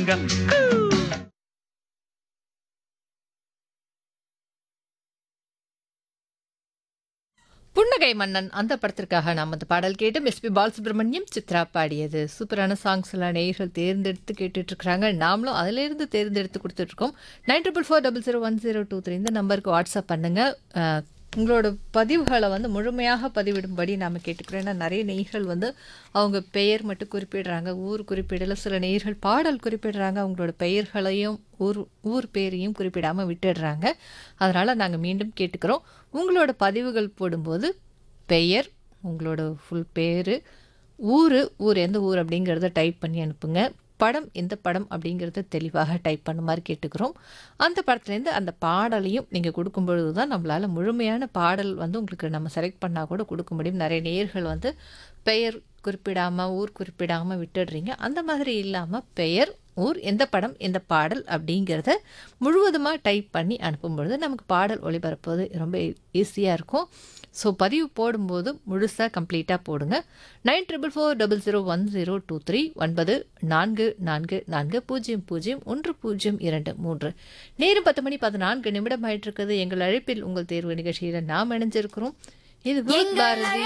வாங்க. புன்னகை மன்னன் அந்த படத்திற்காக நாம் அந்த பாடல் கேட்டு எஸ்பி பாலசுப்ரமணியம் சித்ரா பாடியது. சூப்பரான சாங்ஸ் எல்லாம் நேயர்கள் தேர்ந்தெடுத்து கேட்டுட்டு இருக்காங்க. நாமளும் அதிலிருந்து தேர்ந்தெடுத்து கொடுத்துட்டு இருக்கோம். 9440010123 இந்த நம்பருக்கு வாட்ஸ்அப் பண்ணுங்க. உங்களோட பதிவுகளை வந்து முழுமையாக பதிவிடும்படி நாம் கேட்டுக்கிறோம். ஏன்னா நிறைய நேயர்கள் வந்து அவங்க பெயர் மட்டும் குறிப்பிடுறாங்க, ஊர் குறிப்பிடல. சில நேயர்கள் பாடல் குறிப்பிடுறாங்க, அவங்களோட பெயர்களையும் ஊர் பேரையும் குறிப்பிடாமல் விட்டுடுறாங்க. அதனால் நாங்கள் மீண்டும் கேட்டுக்கிறோம், உங்களோட பதிவுகள் போடும்போது பெயர், உங்களோட ஃபுல் பேர், ஊர் எந்த ஊர் அப்படிங்கிறத டைப் பண்ணி அனுப்புங்க. படம் எந்த படம் அப்படிங்கிறத தெளிவாக டைப் பண்ண மாதிரி கேட்டுக்கிறோம். அந்த படத்துலேருந்து அந்த பாடலையும் நீங்கள் கொடுக்கும்பொழுது தான் நம்மளால் முழுமையான பாடல் வந்து உங்களுக்கு நம்ம செலக்ட் பண்ணால் கூட கொடுக்க முடியும். நிறைய நேயர்கள் வந்து பெயர் குறிப்பிடாமல் ஊர் குறிப்பிடாமல் விட்டுடுறீங்க. அந்த மாதிரி இல்லாமல் பெயர், ஊர், எந்த படம் எந்த பாடல் அப்படிங்கிறத முழுவதுமாக டைப் பண்ணி அனுப்பும்பொழுது நமக்கு பாடல் ஒளிபரப்புவது ரொம்ப ஈஸியாக இருக்கும். ஸோ பதிவு போடும்போது முழுசாக கம்ப்ளீட்டாக போடுங்க. 9440010123 9444001002. நேரம் 10:14 ஆயிட்டிருக்குது. எங்கள் அழைப்பில் உங்கள் தேர்வு நிகழ்ச்சியில் நாம் இணைஞ்சிருக்கிறோம். இது பாரதி.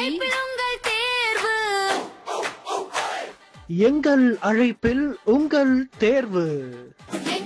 எங்கள் அழைப்பில் உங்கள் தேர்வு.